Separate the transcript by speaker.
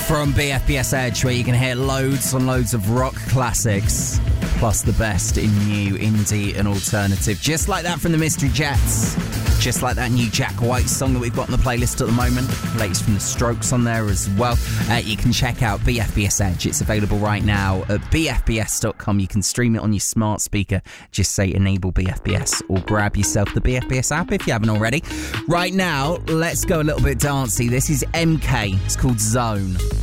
Speaker 1: from BFBS Edge, where you can hear loads and loads of rock classics, plus the best in new, indie and alternative. Just like that from the Mystery Jets. Just like that new Jack White song that we've got on the playlist at the moment. Latest from the Strokes on there as well. You can check out BFBS Edge. It's available right now at bfbs.com. You can stream it on your smart speaker. Just say enable BFBS or grab yourself the BFBS app if you haven't already. Right now, let's go a little bit dancey. This is MK. It's called Zone.